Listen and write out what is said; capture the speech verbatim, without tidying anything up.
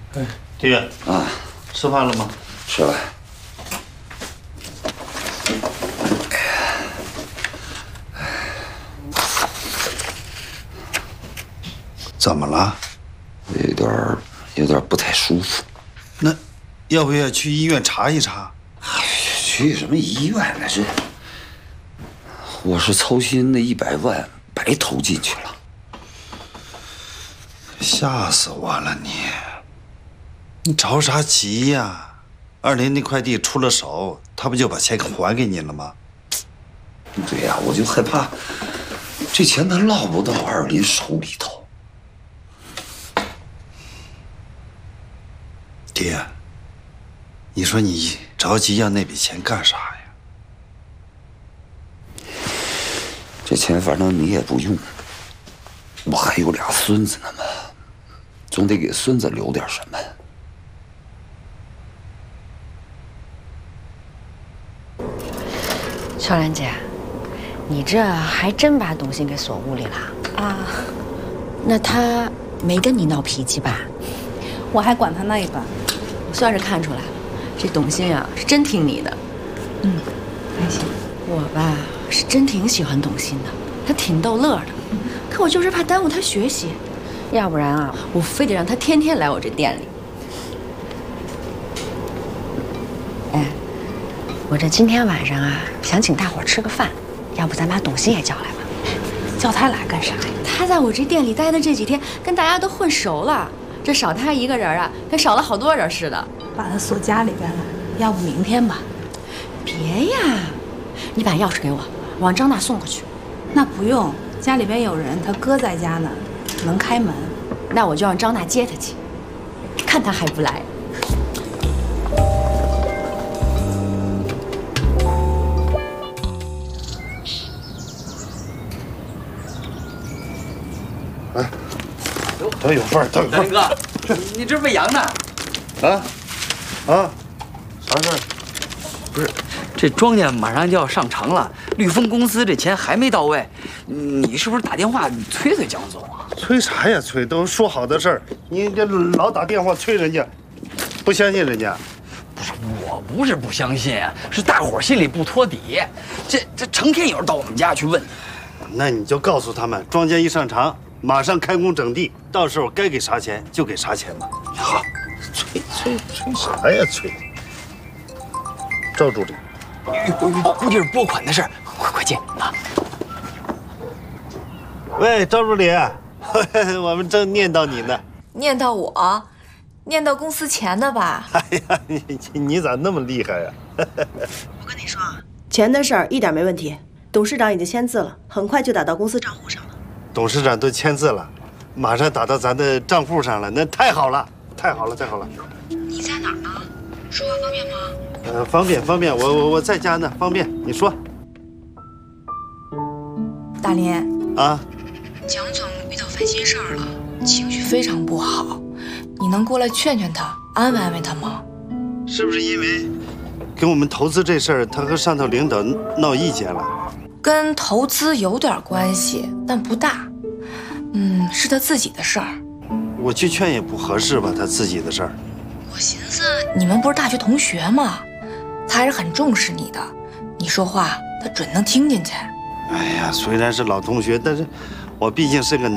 哎，爹啊， 吃饭了吗？ 吃了。 怎么了？ 有点有点不太舒服。 那要不要去医院查一查？ 哎，去什么医院呢？这我是操心那一百万白投进去了。 吓死我了你！你着啥急呀？二林那块地出了手，他不就把钱还给你了吗？ 对呀，我就害怕这钱他落不到二林手里头。 爹，你说你着急要那笔钱干啥呀？ 这钱反正你也不用，我还有俩孙子呢嘛，总得给孙子留点什么。 秋兰姐，你这还真把董卿给锁屋里了啊？那他没跟你闹脾气吧？ 我还管他那一把。 我算是看出来了，这董卿啊是真听你的。 嗯，还行。 我吧是真挺喜欢董卿的，她挺逗乐的。可我就是怕耽误她学习，要不然啊，我非得让她天天来我这店里。哎，我这今天晚上啊想请大伙吃个饭，要不咱把董卿也叫来吧？ 叫他来干啥呀？ 他在我这店里待的这几天，跟大家都混熟了。这少他一个人啊，跟少了好多人似的。 把他锁家里边了，要不明天吧？ 别呀，你把钥匙给我，我让张娜送过去。 那不用，家里边有人，他哥在家呢，能开门。 那我就让张娜接他去，看他还不来。 哎，都有份儿，都有份儿。 哥，你这喂羊呢？ 啊啊，啥事儿？ 不是，这庄稼马上就要上场了，绿丰公司这钱还没到位，你是不是打电话催催江总啊？ 催啥呀？催，都说好的事儿，你这老打电话催人家，不相信人家。 不是，我不是不相信，是大伙儿心里不托底。这这成天有人到我们家去问。 那你就告诉他们，庄稼一上场，马上开工整地，到时候该给啥钱就给啥钱吧。 好， 催催催啥呀？催！赵助理， 估计是拨款的事儿，快快进啊！ 喂，赵助理，我们正念叨你呢。 念叨我，念叨公司钱的吧？ 哎呀，你你咋那么厉害呀？ 我跟你说啊，钱的事儿一点没问题，董事长已经签字了，很快就打到公司账户上了。 董事长都签字了，马上打到咱的账户上了，那太好了，太好了，太好了。 你在哪儿呢？说话方便吗？ 呃，方便方便，我我我在家呢，方便。你说。 大林啊， 蒋总遇到烦心事儿了，情绪非常不好，你能过来劝劝他，安慰安慰他吗？ 是不是因为跟我们投资这事儿，他和上头领导闹意见了？ 跟投资有点关系，但不大。嗯，是他自己的事儿。 我去劝也不合适吧，他自己的事儿。 我寻思，你们不是大学同学吗？他还是很重视你的，你说话他准能听进去。 哎呀，虽然是老同学，但是我毕竟是个